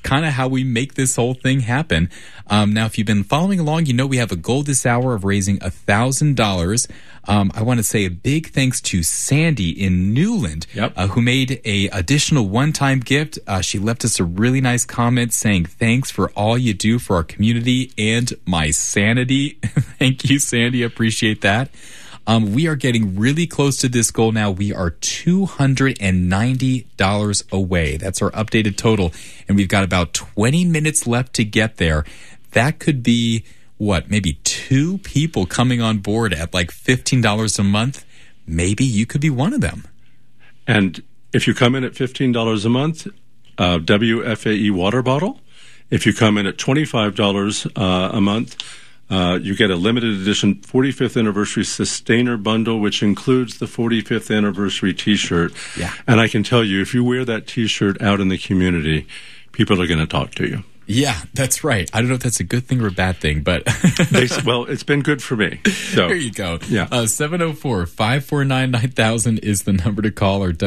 kind of how we make this whole thing happen. Now, if you've been following along, you know we have a goal this hour of raising $1,000. I want to say a big thanks to Sandy in Newland, who made a additional one-time gift. She left us a really nice comment saying, thanks for all you do for our community and my sanity. Thank you, Sandy. I appreciate that. We are getting really close to this goal now. We are $290 away. That's our updated total. And we've got about 20 minutes left to get there. That could be, maybe 2 people coming on board at like $15 a month. Maybe you could be one of them. And if you come in at $15 a month, WFAE water bottle. If you come in at $25 a month, you get a limited edition 45th anniversary sustainer bundle, which includes the 45th anniversary T-shirt. Yeah. And I can tell you, if you wear that T-shirt out in the community, people are going to talk to you. Yeah, that's right. I don't know if that's a good thing or a bad thing, but... well, it's been good for me. So. There you go. Yeah. 704-549-9000 is the number to call, or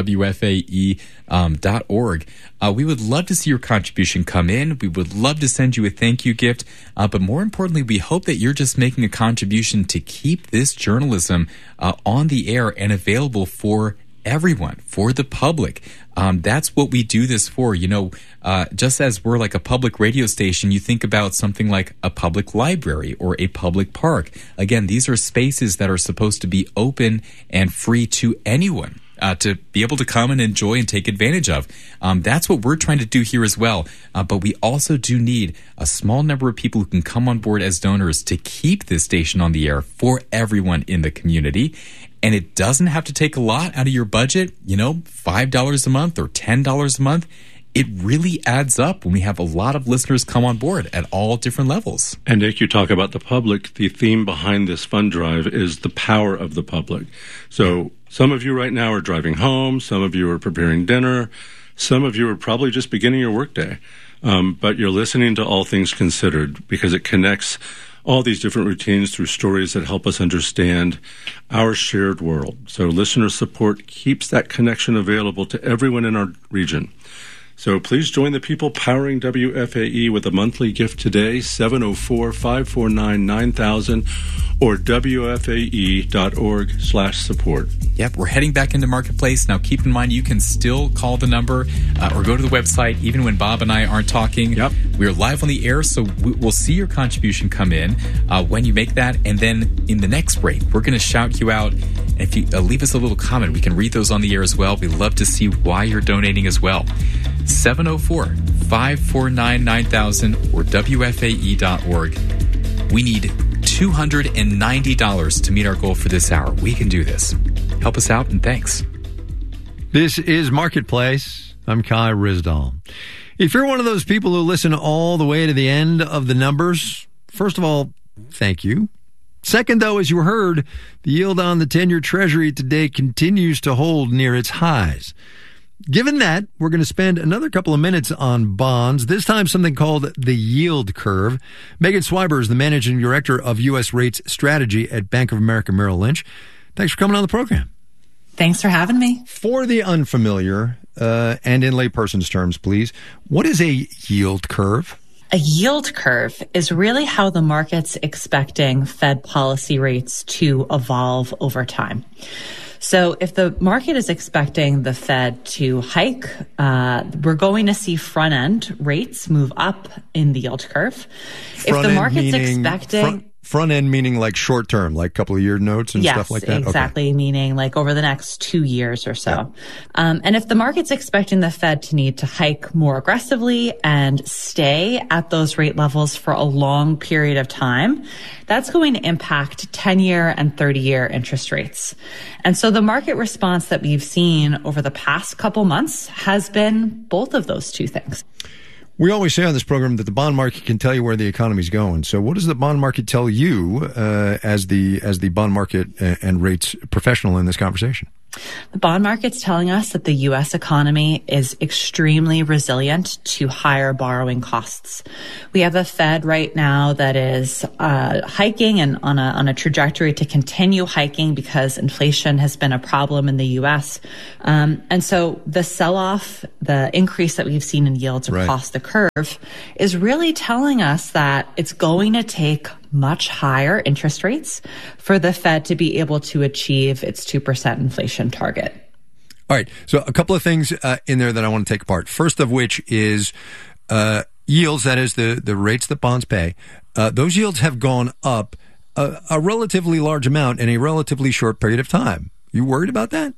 WFAE.org. We would love to see your contribution come in. We would love to send you a thank you gift. But more importantly, we hope that you're just making a contribution to keep this journalism on the air and available for everyone, for the public. That's what we do this for. You know, just as we're like a public radio station, you think about something like a public library or a public park. Again, these are spaces that are supposed to be open and free to anyone. To be able to come and enjoy and take advantage of. That's what we're trying to do here as well. But we also do need a small number of people who can come on board as donors to keep this station on the air for everyone in the community. And it doesn't have to take a lot out of your budget, $5 a month or $10 a month. It really adds up when we have a lot of listeners come on board at all different levels. And Nick, you talk about the public. The theme behind this fund drive is the power of the public. So some of you right now are driving home. Some of you are preparing dinner. Some of you are probably just beginning your workday. But you're listening to All Things Considered because it connects all these different routines through stories that help us understand our shared world. So listener support keeps that connection available to everyone in our region. So please join the people powering WFAE with a monthly gift today, 704-549-9000 or WFAE.org/support. Yep, we're heading back into Marketplace. Now, keep in mind, you can still call the number or go to the website, even when Bob and I aren't talking. Yep. We're live on the air, so we'll see your contribution come in when you make that. And then in the next break, we're going to shout you out. And if you leave us a little comment, we can read those on the air as well. We'd love to see why you're donating as well. 704-549-9000 or WFAE.org. We need $290 to meet our goal for this hour. We can do this. Help us out, and thanks. This is Marketplace. I'm Kai Ryssdal. If you're one of those people who listen all the way to the end of the numbers, first of all, thank you. Second, though, as you heard, the yield on the 10-year Treasury today continues to hold near its highs. Given that, we're going to spend another couple of minutes on bonds, this time something called the yield curve. Megan Swiber is the managing director of U.S. Rates Strategy at Bank of America Merrill Lynch. Thanks for coming on the program. Thanks for having me. For the unfamiliar, and in layperson's terms, please, what is a yield curve? A yield curve is really how the market's expecting Fed policy rates to evolve over time. So if the market is expecting the Fed to hike, we're going to see front-end rates move up in the yield curve. If the market's expecting... Front end meaning like short term, like couple of year notes and stuff like that? Yes, exactly. Okay. Meaning like over the next 2 years or so. Yeah. And if the market's expecting the Fed to need to hike more aggressively and stay at those rate levels for a long period of time, that's going to impact 10-year and 30-year interest rates. And so the market response that we've seen over the past couple months has been both of those two things. We always say on this program that the bond market can tell you where the economy's going. So what does the bond market tell you as the bond market and rates professional in this conversation? The bond market's telling us that the U.S. economy is extremely resilient to higher borrowing costs. We have a Fed right now that is hiking and on a trajectory to continue hiking because inflation has been a problem in the U.S. And so the sell-off, the increase that we've seen in yields across the curve is really telling us that it's going to take much higher interest rates for the Fed to be able to achieve its 2% inflation target. All right. So a couple of things in there that I want to take apart. First of which is yields, that is the rates that bonds pay. Those yields have gone up a relatively large amount in a relatively short period of time. You worried about that?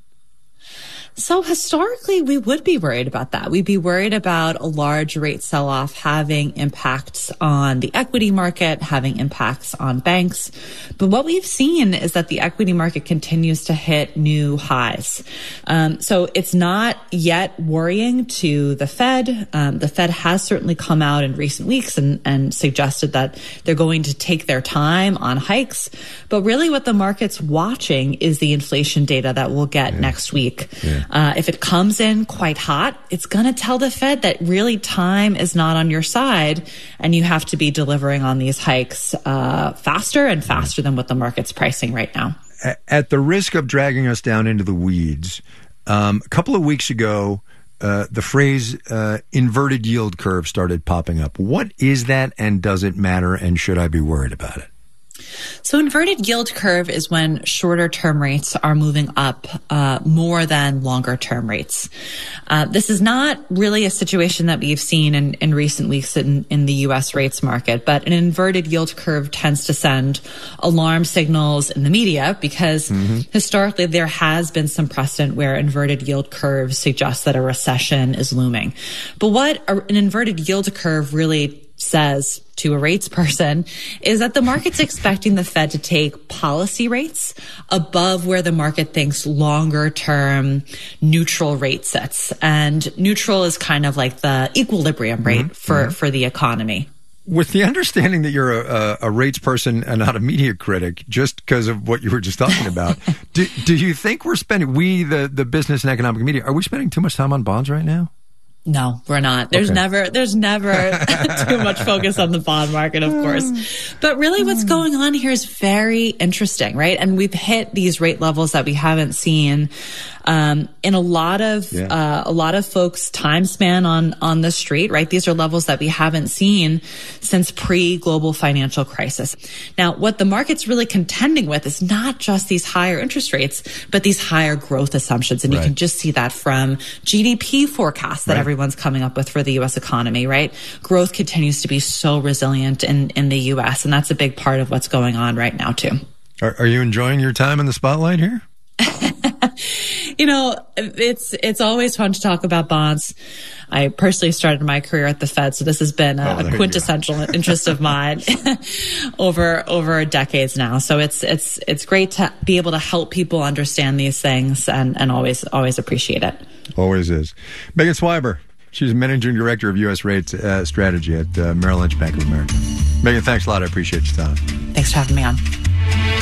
So historically, we would be worried about that. We'd be worried about a large rate sell-off having impacts on the equity market, having impacts on banks. But what we've seen is that the equity market continues to hit new highs. So it's not yet worrying to the Fed. The Fed has certainly come out in recent weeks and suggested that they're going to take their time on hikes. But really what the market's watching is the inflation data that we'll get next week. If it comes in quite hot, it's going to tell the Fed that really time is not on your side and you have to be delivering on these hikes faster and faster than what the market's pricing right now. At the risk of dragging us down into the weeds, a couple of weeks ago, the phrase inverted yield curve started popping up. What is that, and does it matter, and should I be worried about it? So inverted yield curve is when shorter term rates are moving up more than longer term rates. This is not really a situation that we've seen in recent weeks in the U.S. rates market, but an inverted yield curve tends to send alarm signals in the media because historically there has been some precedent where inverted yield curves suggest that a recession is looming. But what an inverted yield curve really says to a rates person is that the market's expecting the Fed to take policy rates above where the market thinks longer term neutral rate sits. And neutral is kind of like the equilibrium rate for the economy. With the understanding that you're a rates person and not a media critic, just because of what you were just talking about, do you think we're spending, the business and economic media, are we spending too much time on bonds right now? No, we're not. There's never too much focus on the bond market, of course. But really what's going on here is very interesting, right? And we've hit these rate levels that we haven't seen in a lot of folks' time span on the street, right? These are levels that we haven't seen since pre-global financial crisis. Now, what the market's really contending with is not just these higher interest rates, but these higher growth assumptions. And you can just see that from GDP forecasts that everyone's coming up with for the U.S. economy, right? Growth continues to be so resilient in the U.S., and that's a big part of what's going on right now, too. Are you enjoying your time in the spotlight here? You know, it's always fun to talk about bonds. I personally started my career at the Fed, so this has been a quintessential interest of mine over decades now. So it's great to be able to help people understand these things and always appreciate it. Always is. Megan Swiber, she's Managing Director of U.S. Rates Strategy at Merrill Lynch Bank of America. Megan, thanks a lot. I appreciate your time. Thanks for having me on.